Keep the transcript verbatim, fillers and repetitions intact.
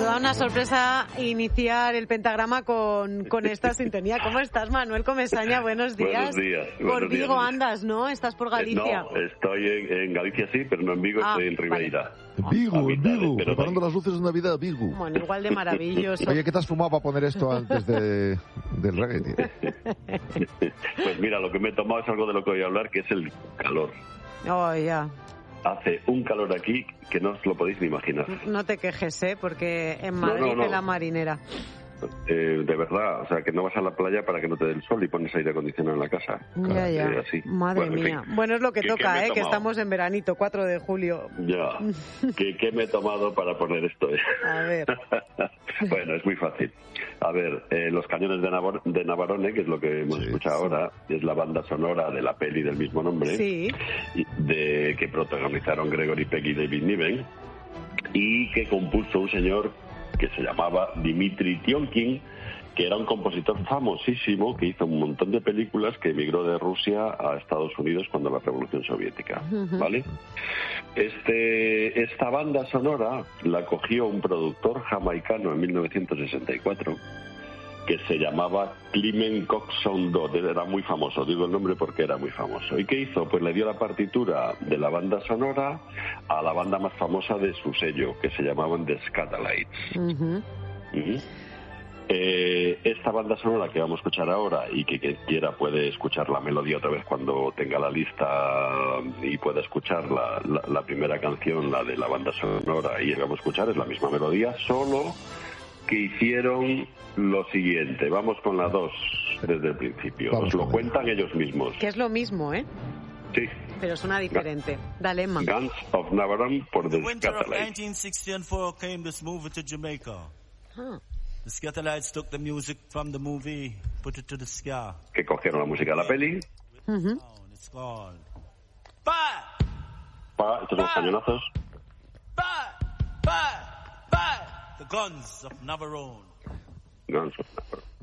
toda una sorpresa iniciar el pentagrama con, con esta sintonía. ¿Cómo estás, Manuel Comesaña? Buenos días. Buenos días. Por buenos Vigo días. andas, ¿no? ¿Estás por Galicia? No, estoy en, en Galicia sí, pero no en Vigo, Ah, estoy en Ribeira. vale. Vigo, en Vigo, pero preparando las luces de Navidad, Vigo. Bueno, igual de maravilloso. Oye, ¿qué te has fumado para poner esto antes de, del reggae, tío? Pues mira, lo que me he tomado es algo de lo que voy a hablar, que es el calor. Oh, ya. Hace un calor aquí que no os lo podéis ni imaginar. No te quejes, ¿eh? Porque en Madrid No, no, no. es la marinera. Eh, de verdad, o sea, que no vas a la playa para que no te dé el sol y pones aire acondicionado en la casa. Ya, ya. Eh, así. Madre Bueno, en mía. fin. Bueno, es lo que ¿Qué- toca, qué me he ¿eh? Que tomado? estamos en veranito, cuatro de julio. Ya. ¿Qué, qué me he tomado para poner esto? A ver. Bueno, es muy fácil. A ver, eh, Los Cañones de, Navar- de Navarone, que es lo que hemos Sí, escuchado sí. ahora, es la banda sonora de la peli del mismo nombre, Sí. y- de que protagonizaron Gregory Peck y David Niven, y que compuso un señor que se llamaba Dimitri Tionkin, que era un compositor famosísimo que hizo un montón de películas, que emigró de Rusia a Estados Unidos cuando la Revolución Soviética, ¿vale? Este, esta banda sonora la cogió un productor jamaicano en mil novecientos sesenta y cuatro que se llamaba Clement Coxon Dodd, era muy famoso, digo el nombre porque era muy famoso. ¿Y qué hizo? Pues le dio la partitura de la banda sonora a la banda más famosa de su sello, que se llamaban The Skatalites. Ujú. Ujú. Eh, esta banda sonora que vamos a escuchar ahora, y que quien quiera puede escuchar la melodía otra vez cuando tenga la lista y pueda escuchar la, la, la primera canción, la de la banda sonora, y vamos a escuchar, es la misma melodía, solo que hicieron lo siguiente. Vamos con la dos desde el principio. Vamos Os lo con cuentan ellos mismos. Que es lo mismo, ¿eh? Sí. Pero suena diferente. Dale, Emma. Guns of Navarone por The In the winter of Skatalites. nineteen sixty-four came this movie to Jamaica. Ah. The Skatalites took the music from the movie, put it to the ska. Que cogieron la música de la peli. Ujú. Sound, It's called Bye! Pa, estos son los cañonazos. Bye! Bye! Bye! The Guns of Navarone. Guns of Navarone.